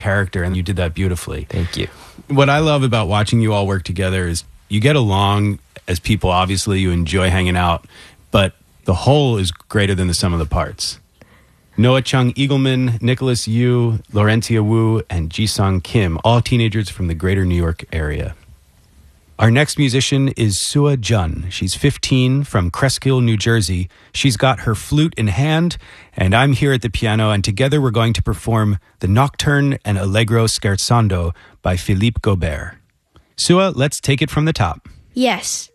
character, and you did that beautifully. Thank you. What I love about watching you all work together is you get along as people. Obviously, you enjoy hanging out, but the whole is greater than the sum of the parts. Noah Chung Eagleman, Nicholas Yu, Laurentia Wu, and Jisung Kim, all teenagers from the greater New York area. Our next musician is Sua Jun. She's 15 from Cresskill, New Jersey. She's got her flute in hand, and I'm here at the piano, and together we're going to perform the Nocturne and Allegro Scherzando by Philippe Gobert. Sua, let's take it from the top. Yes.